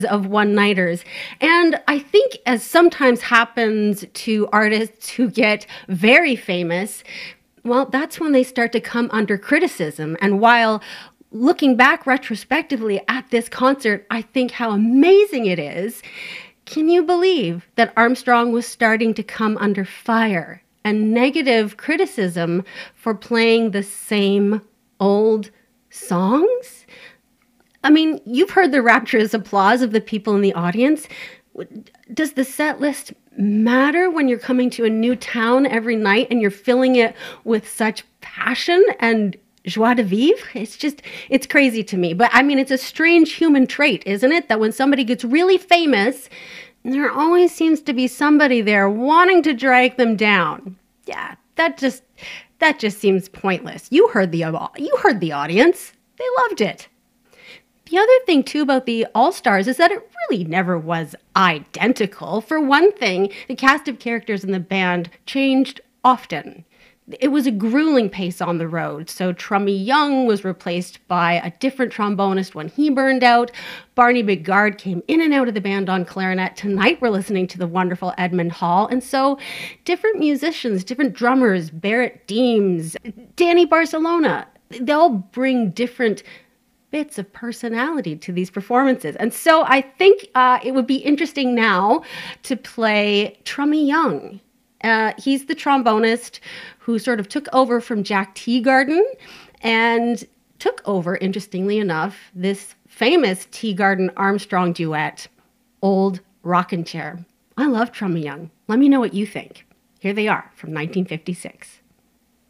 of one-nighters. And I think, as sometimes happens to artists who get very famous, well, that's when they start to come under criticism. And while looking back retrospectively at this concert, I think how amazing it is. Can you believe that Armstrong was starting to come under fire and negative criticism for playing the same old songs? I mean, you've heard the rapturous applause of the people in the audience. Does the set list matter when you're coming to a new town every night and you're filling it with such passion and joie de vivre? It's crazy to me. But I mean, it's a strange human trait, isn't it? That when somebody gets really famous, there always seems to be somebody there wanting to drag them down. Yeah, that just seems pointless. You heard the audience. They loved it. The other thing, too, about the All-Stars is that it really never was identical. For one thing, the cast of characters in the band changed often. It was a grueling pace on the road, so Trummy Young was replaced by a different trombonist when he burned out. Barney Bigard came in and out of the band on clarinet. Tonight we're listening to the wonderful Edmund Hall. And so different musicians, different drummers, Barrett Deems, Danny Barcelona, they all bring different bits of personality to these performances. And so I think it would be interesting now to play Trummy Young. He's the trombonist who sort of took over from Jack Teagarden and took over, interestingly enough, this famous Teagarden-Armstrong duet, Old Rockin' Chair. I love Trummy Young. Let me know what you think. Here they are from 1956.